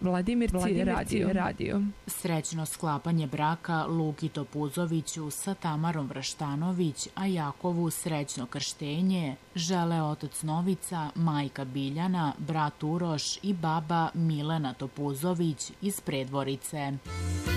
Vladimirci radio. Srećno sklapanje braka Luki Topuzoviću sa Tamarom Vrštanović, a Jakovu srećno krštenje žele otac Novica, majka Biljana, brat Uroš i baba Milena Topuzović iz Predvorice.